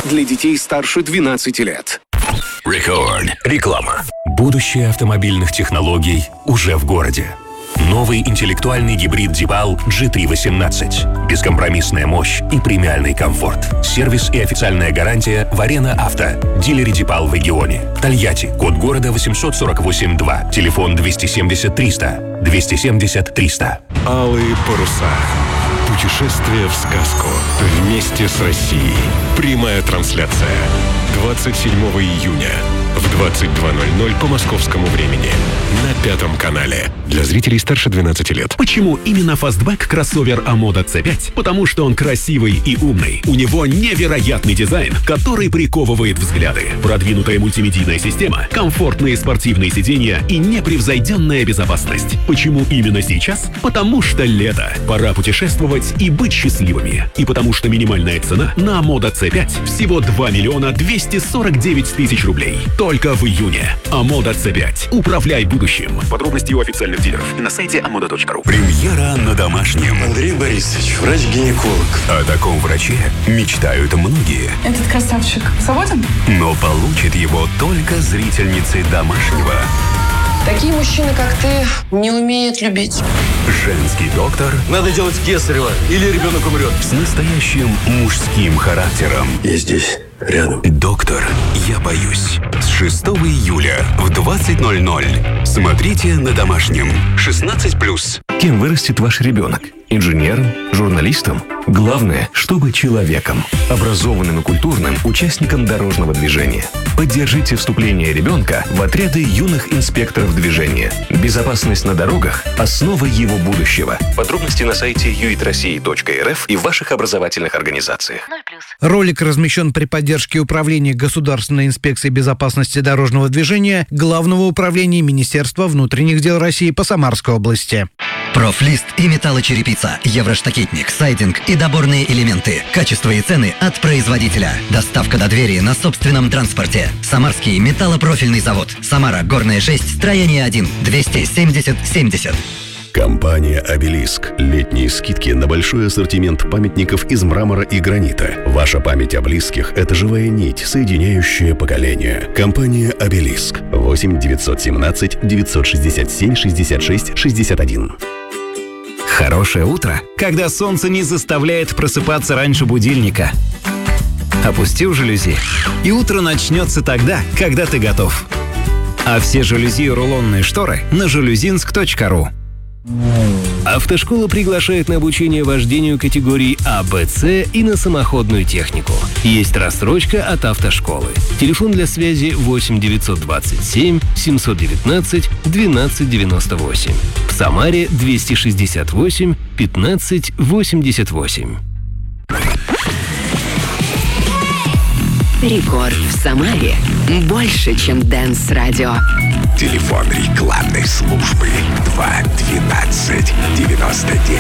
для детей старше 12 лет. Рекорд. Реклама. Будущее автомобильных технологий уже в городе. Новый интеллектуальный гибрид Deepal G318. Бескомпромиссная мощь и премиальный комфорт. Сервис и официальная гарантия в Арена Авто. Дилере Deepal в регионе. Тольятти. Код города 848-2. Телефон 270-300. 270-300. Алые паруса. Путешествие в сказку. Вместе с Россией. Прямая трансляция. 27 июня в 22:00 по московскому времени на 5 канале. Для зрителей старше 12 лет. Почему именно Fastback кроссовер Amoda C5? Потому что он красивый и умный. У него невероятный дизайн, который приковывает взгляды. Продвинутая мультимедийная система, комфортные спортивные сиденья и непревзойденная безопасность. Почему именно сейчас? Потому что лето. Пора путешествовать и быть счастливыми. И потому что минимальная цена на Amoda C5 всего 2 249 000 рублей. Только в июне. Amoda C5. Управляй будущим. Подробности у официальных дилеров на сайте amoda.ru. Премьера на домашнем. Андрей Борисович, врач-гинеколог. О таком враче мечтают многие. Этот красавчик свободен? Но получит его только зрительницы домашнего. Такие мужчины, как ты, не умеют любить. Женский доктор. Надо делать кесарево, или ребенок умрет. С настоящим мужским характером. Я здесь, рядом. Доктор, я боюсь. С 6 июля в 20:00. Смотрите на домашнем. 16+. Кем вырастет ваш ребенок? Инженером? Журналистом? Главное, чтобы человеком. Образованным и культурным участником дорожного движения. Поддержите вступление ребенка в отряды юных инспекторов движения. Безопасность на дорогах – основа его будущего. Подробности на сайте uitrossии.rf и в ваших образовательных организациях. Ролик размещен при поддержке Управления Государственной инспекции безопасности дорожного движения Главного управления Министерства внутренних дел России по Самарской области. Профлист и металлочерепица, евроштакетник, сайдинг и доборные элементы. Качество и цены от производителя. Доставка до двери на собственном транспорте. Самарский металлопрофильный завод. Самара, Горная 6, строение 1, 270-70. Компания «Обелиск». Летние скидки на большой ассортимент памятников из мрамора и гранита. Ваша память о близких – это живая нить, соединяющая поколения. Компания «Обелиск». 8 917 967 66 61. Хорошее утро, когда солнце не заставляет просыпаться раньше будильника. Опустил жалюзи, и утро начнется тогда, когда ты готов. А все жалюзи и рулонные шторы на жалюзинск.ру. Автошкола приглашает на обучение вождению категории А, Б, С и на самоходную технику. Есть рассрочка от автошколы. Телефон для связи 8 927 719 1298. В Самаре 268 15 88. Рекорд в Самаре больше, чем Dance-радио. Телефон рекламной службы 2 12 99.